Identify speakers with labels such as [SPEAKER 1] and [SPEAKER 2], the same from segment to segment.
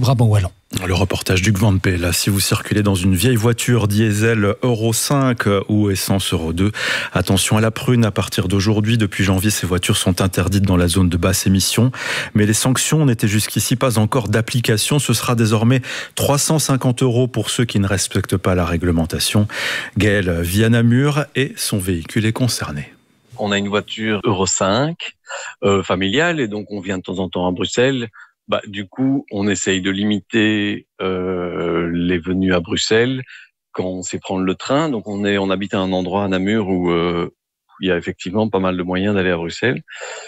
[SPEAKER 1] Brabant wallon.
[SPEAKER 2] Le reportage d'Hugues Van P. Là, si vous circulez dans une vieille voiture diesel Euro 5 ou essence Euro 2, attention à la prune. À partir d'aujourd'hui, depuis janvier, ces voitures sont interdites dans la zone de basse émission. Mais les sanctions n'étaient jusqu'ici pas encore d'application. Ce sera désormais 350 € pour ceux qui ne respectent pas la réglementation. Gaël vit à Namur et son véhicule est concerné.
[SPEAKER 3] On a une voiture Euro 5 familiale et donc on vient de temps en temps à Bruxelles. Du coup, on essaye de limiter les venues à Bruxelles quand on sait prendre le train. Donc on habite à un endroit à Namur où il y a effectivement pas mal de moyens d'aller à Bruxelles.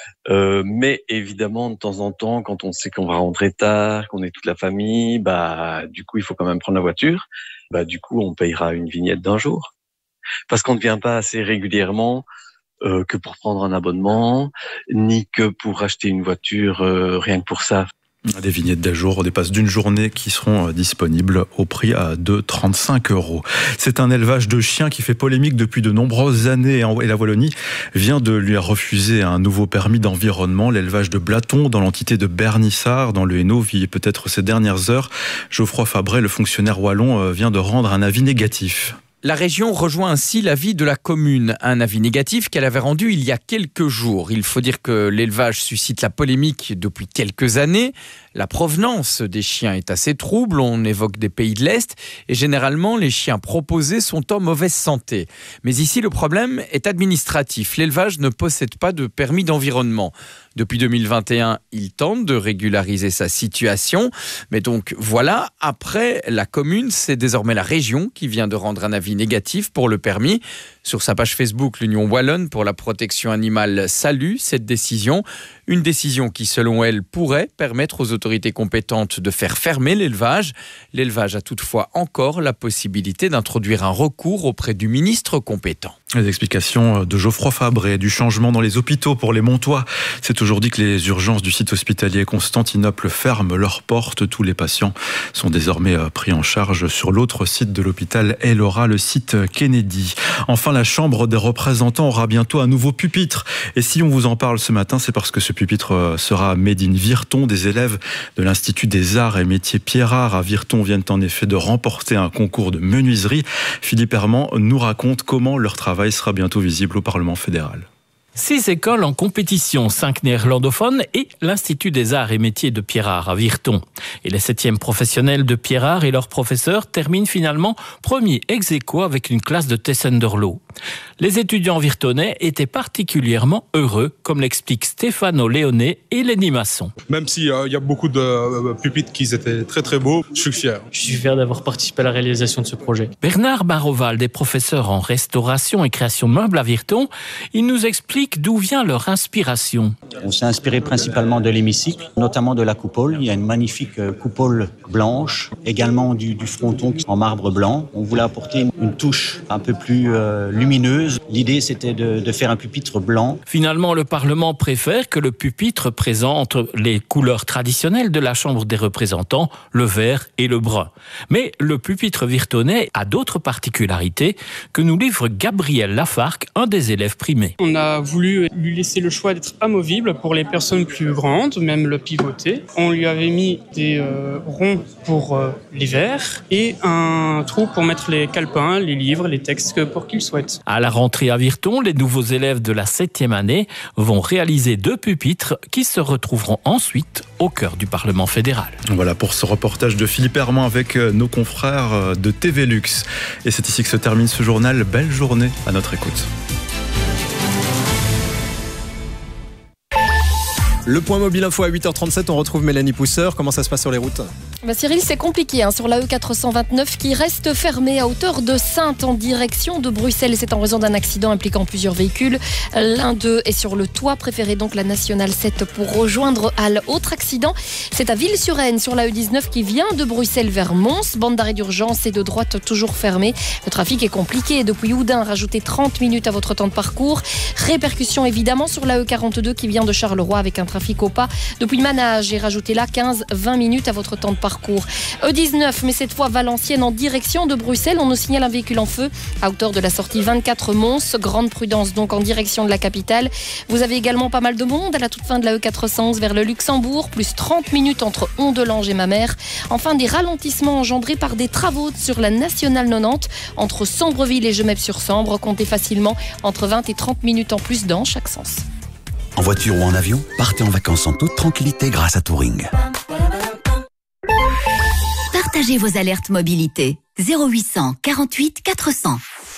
[SPEAKER 3] Mais évidemment, de temps en temps, quand on sait qu'on va rentrer tard, qu'on est toute la famille, du coup, il faut quand même prendre la voiture. Du coup, on payera une vignette d'1 jour. Parce qu'on ne vient pas assez régulièrement que pour prendre un abonnement, ni que pour acheter une voiture rien que pour ça.
[SPEAKER 2] Des vignettes d'un jour, des passes d'une journée qui seront disponibles au prix de 35 €. C'est un élevage de chiens qui fait polémique depuis de nombreuses années et la Wallonie vient de lui refuser un nouveau permis d'environnement. L'élevage de Blaton dans l'entité de Bernissart dans le Hainaut vit peut-être ces dernières heures. Geoffroy Fabré, le fonctionnaire wallon, vient de rendre un avis négatif.
[SPEAKER 4] La région rejoint ainsi l'avis de la commune, un avis négatif qu'elle avait rendu il y a quelques jours. Il faut dire que l'élevage suscite la polémique depuis quelques années. La provenance des chiens est assez trouble, on évoque des pays de l'Est et généralement les chiens proposés sont en mauvaise santé. Mais ici le problème est administratif, l'élevage ne possède pas de permis d'environnement. Depuis 2021, il tente de régulariser sa situation, mais donc voilà, après la commune, c'est désormais la région qui vient de rendre un avis négatif pour le permis. Sur sa page Facebook, l'Union Wallonne pour la protection animale salue cette décision. Une décision qui, selon elle, pourrait permettre aux autorités compétentes de faire fermer l'élevage. L'élevage a toutefois encore la possibilité d'introduire un recours auprès du ministre compétent.
[SPEAKER 2] Les explications de Geoffroy Fabré du changement dans les hôpitaux pour les Montois. C'est aujourd'hui que les urgences du site hospitalier Constantinople ferment leurs portes. Tous les patients sont désormais pris en charge sur l'autre site de l'hôpital Elora, le site Kennedy. Enfin, la Chambre des représentants aura bientôt un nouveau pupitre. Et si on vous en parle ce matin, c'est parce que ce pupitre sera made in Virton. Des élèves de l'Institut des Arts et Métiers Pierrard à Virton viennent en effet de remporter un concours de menuiserie. Philippe Herman nous raconte comment leur travail sera bientôt visible au Parlement fédéral.
[SPEAKER 5] 6 écoles en compétition, 5 néerlandophones et l'Institut des Arts et Métiers de Pierrard à Virton. Et les 7e professionnels de Pierrard et leurs professeurs terminent finalement premier ex aequo avec une classe de Tessenderlo. Les étudiants virtonais étaient particulièrement heureux, comme l'explique Stéphano Léoné et Lenny Masson.
[SPEAKER 6] Même s'il y a beaucoup de pupitres qui étaient très très beaux, je suis fier.
[SPEAKER 7] Je suis fier d'avoir participé à la réalisation de ce projet.
[SPEAKER 5] Bernard Baroval, des professeurs en restauration et création meuble à Virton, il nous explique d'où vient leur inspiration.
[SPEAKER 8] On s'est inspiré principalement de l'hémicycle, notamment de la coupole. Il y a une magnifique coupole blanche, également du fronton en marbre blanc. On voulait apporter une touche un peu plus lumineuse. L'idée, c'était de faire un pupitre blanc.
[SPEAKER 5] Finalement, le Parlement préfère que le pupitre présente les couleurs traditionnelles de la Chambre des représentants, le vert et le brun. Mais le pupitre virtonais a d'autres particularités que nous livre Gabriel Lafargue, un des élèves primés.
[SPEAKER 9] On a voulu lui laisser le choix d'être amovible pour les personnes plus grandes, même le pivoter. On lui avait mis des ronds pour l'hiver et un trou pour mettre les calepins, les livres, les textes pour qu'il souhaite.
[SPEAKER 5] À la rentrée à Virton, les nouveaux élèves de la 7e année vont réaliser 2 pupitres qui se retrouveront ensuite au cœur du Parlement fédéral.
[SPEAKER 2] Voilà pour ce reportage de Philippe Herman avec nos confrères de TV Lux. Et c'est ici que se termine ce journal. Belle journée à notre écoute.
[SPEAKER 10] Le point mobile info à 8h37, on retrouve Mélanie Pousseur. Comment ça se passe sur les routes ?
[SPEAKER 11] Cyril, c'est compliqué sur la E429 qui reste fermée à hauteur de Saintes en direction de Bruxelles. C'est en raison d'un accident impliquant plusieurs véhicules. L'un d'eux est sur le toit. Préférez donc la Nationale 7 pour rejoindre Halle. Autre accident, c'est à Ville-sur-Aisne sur la E19 qui vient de Bruxelles vers Mons. Bande d'arrêt d'urgence et de droite toujours fermée. Le trafic est compliqué. Depuis Houdin, rajoutez 30 minutes à votre temps de parcours. Répercussion évidemment sur la E42 qui vient de Charleroi avec un trafic trafic au pas depuis Manage et rajoutez là 15-20 minutes à votre temps de parcours. E19, mais cette fois Valenciennes en direction de Bruxelles. On nous signale un véhicule en feu à hauteur de la sortie 24 Mons. Grande prudence donc en direction de la capitale. Vous avez également pas mal de monde à la toute fin de la E411 vers le Luxembourg, plus 30 minutes entre Hondelange et Mamers. Enfin, des ralentissements engendrés par des travaux sur la nationale 90 entre Sambreville et Gemep-sur-Sambre. Comptez facilement entre 20 et 30 minutes en plus dans chaque sens.
[SPEAKER 1] En voiture ou en avion, partez en vacances en toute tranquillité grâce à Touring.
[SPEAKER 12] Partagez vos alertes mobilité. 0800 48 400.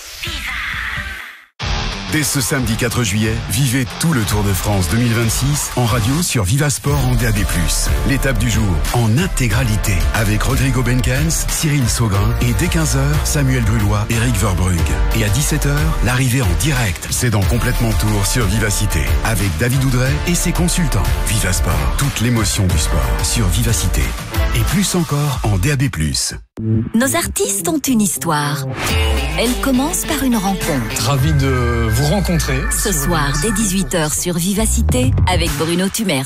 [SPEAKER 13] Dès ce samedi 4 juillet, vivez tout le Tour de France 2026 en radio sur Vivasport en DAB+. L'étape du jour en intégralité avec Rodrigo Benkens, Cyril Saugrin et dès 15h, Samuel Brullois, Eric Verbrugge. Et à 17h, l'arrivée en direct. C'est dans Complètement Tour sur Vivacité avec David Oudret et ses consultants. Vivasport, toute l'émotion du sport sur Vivacité. Et plus encore en DAB+.
[SPEAKER 12] Nos artistes ont une histoire. Elle commence par une rencontre.
[SPEAKER 14] Ravi de vous rencontrer.
[SPEAKER 12] Ce soir, dès 18h sur Vivacité, avec Bruno Tumers.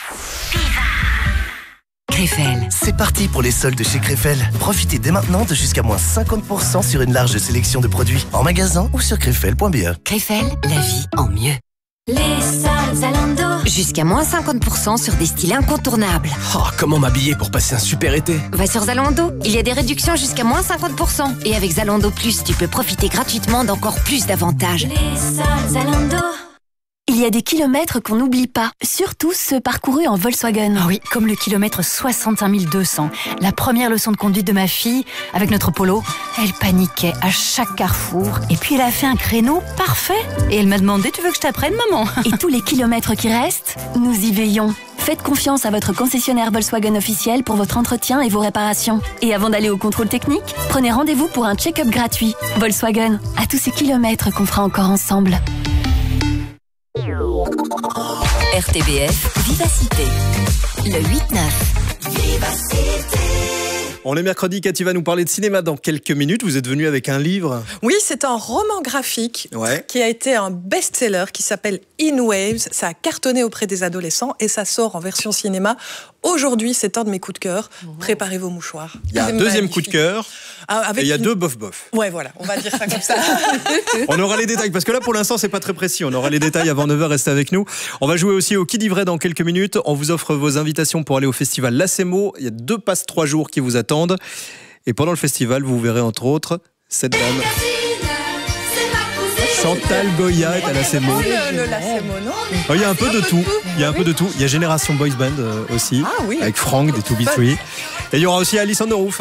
[SPEAKER 12] Krefel.
[SPEAKER 15] C'est parti pour les soldes chez Krefel. Profitez dès maintenant de jusqu'à moins 50% sur une large sélection de produits en magasin ou sur krefel.be.
[SPEAKER 12] Krefel, la vie en mieux. Les soldes Zalando. Jusqu'à moins 50% sur des styles incontournables.
[SPEAKER 16] Oh, comment m'habiller pour passer un super été?
[SPEAKER 12] Va sur Zalando, il y a des réductions jusqu'à moins 50%. Et avec Zalando Plus, tu peux profiter gratuitement d'encore plus d'avantages.
[SPEAKER 17] Les soldes Zalando. Il y a des kilomètres qu'on n'oublie pas, surtout ceux parcourus en Volkswagen.
[SPEAKER 18] Ah oui, comme le kilomètre 65 200. La première leçon de conduite de ma fille, avec notre Polo, elle paniquait à chaque carrefour. Et puis elle a fait un créneau parfait. Et elle m'a demandé, tu veux que je t'apprenne, maman?
[SPEAKER 17] Et tous les kilomètres qui restent, nous y veillons. Faites confiance à votre concessionnaire Volkswagen officiel pour votre entretien et vos réparations. Et avant d'aller au contrôle technique, prenez rendez-vous pour un check-up gratuit. Volkswagen, à tous ces kilomètres qu'on fera encore ensemble.
[SPEAKER 12] RTBF, Vivacité. Le 8-9.
[SPEAKER 10] Vivacité. On est mercredi, Cathy va nous parler de cinéma dans quelques minutes. Vous êtes venu avec un livre.
[SPEAKER 19] Oui, c'est un roman graphique qui a été un best-seller qui s'appelle In Waves. Ça a cartonné auprès des adolescents et ça sort en version cinéma. Aujourd'hui, c'est un de mes coups de cœur. Préparez vos mouchoirs.
[SPEAKER 10] Il y a un deuxième coup de cœur. Et il y a deux bof-bof.
[SPEAKER 19] Ouais, voilà, on va dire ça comme ça.
[SPEAKER 10] On aura les détails, parce que là, pour l'instant, c'est pas très précis. On aura les détails avant 9h, restez avec nous. On va jouer aussi au Qui dit vrai dans quelques minutes. On vous offre vos invitations pour aller au festival Lacemo. Il y a 2 passes 3 jours qui vous attendent. Et pendant le festival, vous verrez entre autres cette dame. Chantal Goya est à Lacemo.
[SPEAKER 19] Le Lacemo, non ?
[SPEAKER 10] Il y a un peu de tout. Il y a un peu de tout. Il y a Génération Boys Band aussi, avec Franck des To Be Free. Et il y aura aussi Alice on the Roof.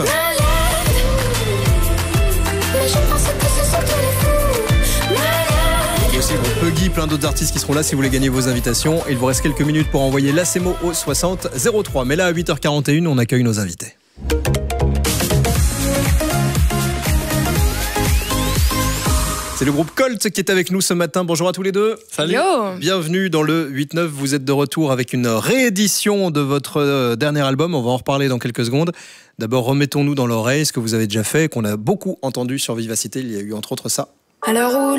[SPEAKER 10] Et aussi Puggy, plein d'autres artistes qui seront là si vous voulez gagner vos invitations. Il vous reste quelques minutes pour envoyer Lacemo au 60 03. Mais là, à 8h41, on accueille nos invités. C'est le groupe Colt qui est avec nous ce matin. Bonjour à tous les deux.
[SPEAKER 11] Salut. Yo.
[SPEAKER 10] Bienvenue dans le 8-9. Vous êtes de retour avec une réédition de votre dernier album. On va en reparler dans quelques secondes. D'abord, remettons-nous dans l'oreille ce que vous avez déjà fait et qu'on a beaucoup entendu sur Vivacité. Il y a eu entre autres ça.
[SPEAKER 17] Alors